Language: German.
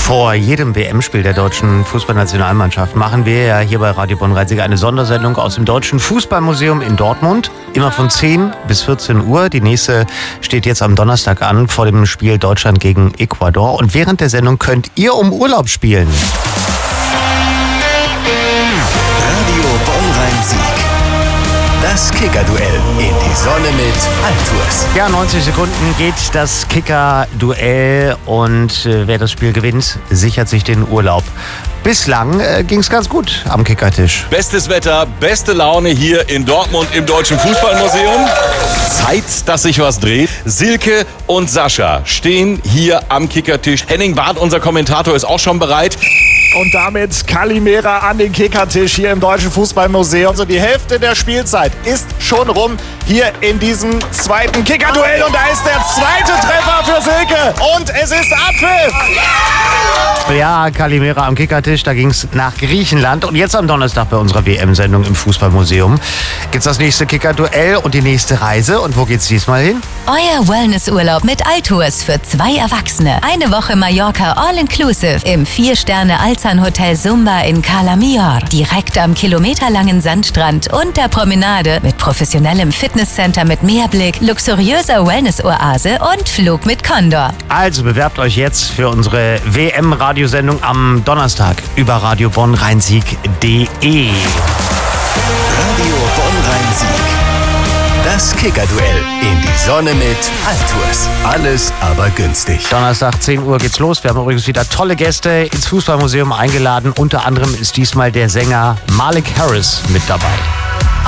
Vor jedem WM-Spiel der deutschen Fußballnationalmannschaft machen wir ja hier bei Radio Bonn-Rhein-Sieg eine Sondersendung aus dem Deutschen Fußballmuseum in Dortmund. Immer von 10 bis 14 Uhr. Die nächste steht jetzt am Donnerstag an vor dem Spiel Deutschland gegen Ecuador. Und während der Sendung könnt ihr um Urlaub spielen. Radio Bonn-Rhein-Sieg. Das Kicker-Duell in die Sonne mit Altours. Ja, 90 Sekunden geht das Kicker-Duell und wer das Spiel gewinnt, sichert sich den Urlaub. Bislang ging es ganz gut am Kickertisch. Bestes Wetter, beste Laune hier in Dortmund im Deutschen Fußballmuseum. Zeit, dass sich was dreht. Silke und Sascha stehen hier am Kickertisch. Henning Barth, unser Kommentator, ist auch schon bereit. Und damit Kalimera an den Kickertisch hier im Deutschen Fußballmuseum. So, die Hälfte der Spielzeit ist schon rum hier in diesem zweiten Kickerduell. Und da ist der zweite Treffer für Silke. Und es ist Abpfiff. Ja, Kalimera am Kickertisch, da ging es nach Griechenland. Und jetzt am Donnerstag bei unserer WM-Sendung im Fußballmuseum gibt's das nächste Kickerduell und die nächste Reise. Und wo geht's diesmal hin? Euer Wellnessurlaub mit Altours für 2 Erwachsene. Eine Woche Mallorca All-Inclusive im 4-Sterne-Alzan-Hotel Sumba in Cala Millor. Direkt am kilometerlangen Sandstrand und der Promenade mit professionellem Fitnesscenter mit Meerblick, luxuriöser Wellness-Oase und Flug mit Condor. Also bewerbt euch jetzt für unsere WM-Radiosendung am Donnerstag über radiobonn-rhein-sieg.de. Radio Bonn-Rhein-Sieg. Das Kicker-Duell in die Sonne mit Altours. Alles aber günstig. Donnerstag 10 Uhr geht's los. Wir haben übrigens wieder tolle Gäste ins Fußballmuseum eingeladen. Unter anderem ist diesmal der Sänger Malik Harris mit dabei.